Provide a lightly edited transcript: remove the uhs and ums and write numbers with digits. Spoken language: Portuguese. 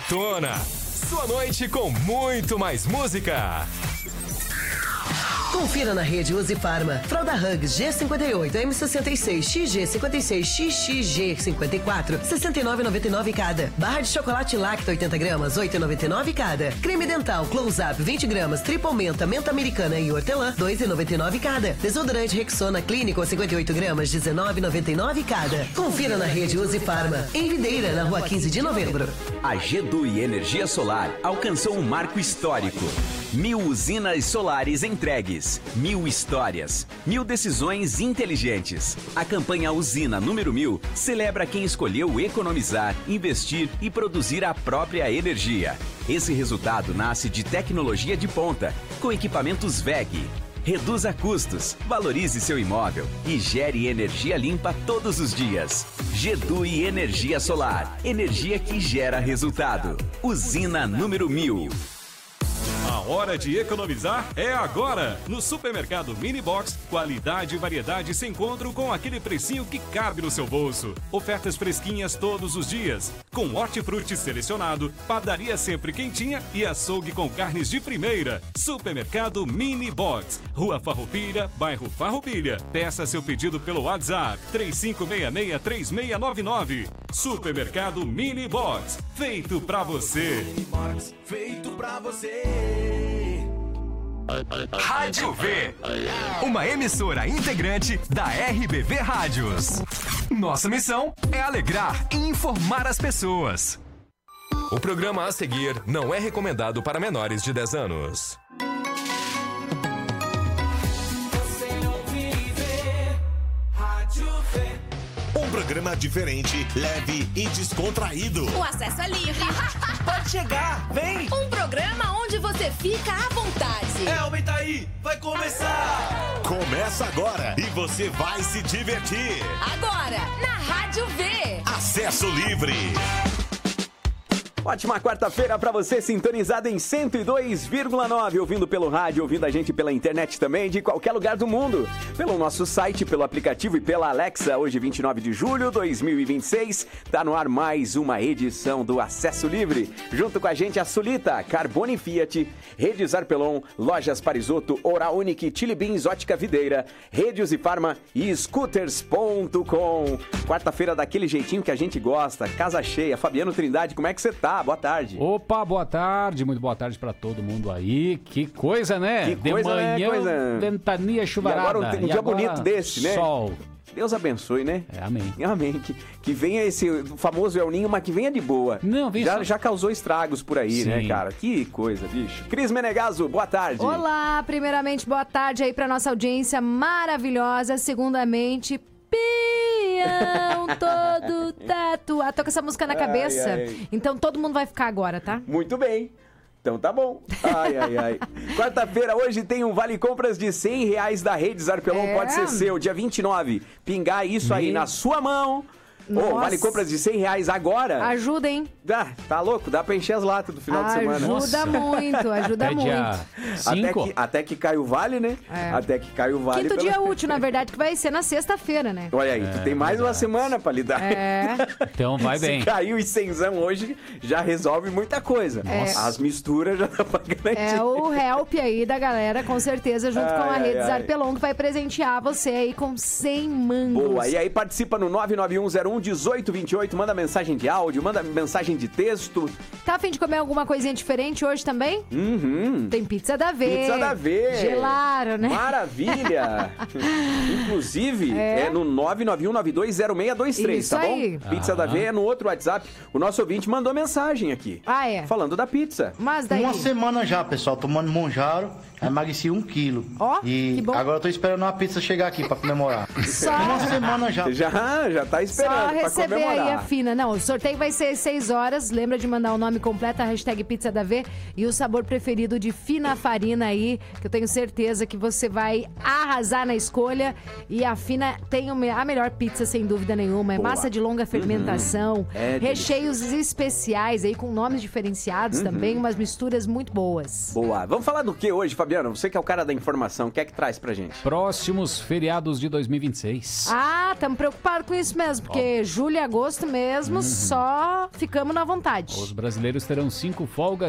Detona. Sua noite com muito mais música. Confira na rede Uzi Farma. Fralda Hugs G58, M66, XG56, XXG54, 69,99 cada. Barra de chocolate Lacta 80 gramas, 8,99 cada. Creme dental Close Up 20 gramas, triple menta, menta americana e hortelã, 2,99 cada. Desodorante Rexona Clínico 58 gramas, 19,99 cada. Confira na rede Uzi Farma. Em Videira, na rua 15 de novembro. A G2 Energia Solar alcançou um marco histórico. 1000 usinas solares entregues, 1000 histórias, 1000 decisões inteligentes. A campanha Usina número 1000 celebra quem escolheu economizar, investir e produzir a própria energia. Esse resultado nasce de tecnologia de ponta, com equipamentos WEG. Reduza custos, valorize seu imóvel e gere energia limpa todos os dias. G2 Energia Solar, energia que gera resultado. Usina número 1000. A hora de economizar é agora! No Supermercado Mini Box, qualidade e variedade se encontram com aquele precinho que cabe no seu bolso. Ofertas fresquinhas todos os dias, com hortifruti selecionado, padaria sempre quentinha e açougue com carnes de primeira. Supermercado Mini Box, Rua Farroupilha, bairro Farroupilha. Peça seu pedido pelo WhatsApp 3566-3699. Supermercado Mini Box, feito pra você. Mini Box, feito pra você. Rádio V, uma emissora integrante da RBV Rádios. Nossa missão é alegrar e informar as pessoas. O programa a seguir não é recomendado para menores de 10 anos. Um programa diferente, leve e descontraído. O acesso é livre. Pode chegar, vem! Um programa onde você fica à vontade. Aumenta aí, vai começar! Começa agora e você vai se divertir. Agora, na Rádio V. Acesso livre. Ótima quarta-feira para você, sintonizado em 102,9, ouvindo pelo rádio, ouvindo a gente pela internet também, de qualquer lugar do mundo. Pelo nosso site, pelo aplicativo e pela Alexa. Hoje, 29 de julho de 2026, tá no ar mais uma edição do Acesso Livre. Junto com a gente, a Sulita, Carbone Fiat, Rede Zarpelon, Lojas Parisotto, Oral Unique, Chili Beans, Ótica Videira, Rede Uzi Farma e Scooters.com. Quarta-feira daquele jeitinho que a gente gosta, casa cheia. Fabiano Trindade, como é que você tá? Boa tarde. Opa, boa tarde, muito boa tarde pra todo mundo aí. Que coisa, né? Que de coisa, manhã, né? Coisa... ventania chuvarada. E agora um dia bonito desse, né? Sol. Deus abençoe, né? Amém. Amém. Que venha esse famoso El Ninho, mas que venha de boa. Não, vem já causou estragos por aí, Sim. né, cara? Que coisa, bicho. Cris Menegaso, boa tarde. Olá, primeiramente, boa tarde aí pra nossa audiência maravilhosa. Segundamente, peão todo tatuado. Tô com essa música na cabeça, então todo mundo vai ficar agora, tá? Muito bem. Então tá bom. Ai. Quarta-feira, hoje tem um vale compras de R$100 da Rede Zarpelon. Pode ser seu, dia 29. Pingar isso aí na sua mão. Vale compras de R$100 agora. Ajuda, hein? Tá louco? Dá pra encher as latas do final de semana. Ajuda muito. Até que cai o vale, né? Até que cai o vale. Quinto dia útil, na verdade, que vai ser na sexta-feira, né? Olha aí, tu tem mais uma semana pra lidar. Então vai bem. Se caiu em 100 hoje, já resolve muita coisa. As misturas já dá pra garantir. É o help aí da galera, com certeza, junto com a Rede Zarpelon, que vai presentear você aí com 100 mangos. Boa, e aí participa no 991011828, manda mensagem de áudio, manda mensagem de texto. Tá a fim de comer alguma coisinha diferente hoje também? Tem pizza da V. Pizza da V. Gelaram, né? Maravilha. Inclusive, é no 991920623, isso tá bom? aí. Pizza da V é no outro WhatsApp. O nosso ouvinte mandou mensagem aqui. Falando da pizza. Mas daí... Uma semana já, pessoal, tomando Monjaro, emagreci 1 quilo. Que bom. Agora eu tô esperando uma pizza chegar aqui pra comemorar. Uma semana já. Já tá esperando Só pra receber comemorar. aí a fina. Não, o sorteio vai ser às 6 horas. Lembra de mandar o nome completo, a hashtag Pizza da V e o sabor preferido de Fina Farina aí, que eu tenho certeza que você vai arrasar na escolha. E a Fina tem a melhor pizza, sem dúvida nenhuma. É massa de longa fermentação, recheios especiais aí com nomes diferenciados também, umas misturas muito boas. Boa. Vamos falar do que hoje, Fabiano? Você que é o cara da informação, o que é que traz pra gente? Próximos feriados de 2026. Estamos preocupados com isso mesmo, porque porque julho e agosto mesmo só ficamos na vontade. Os brasileiros terão 5 folgas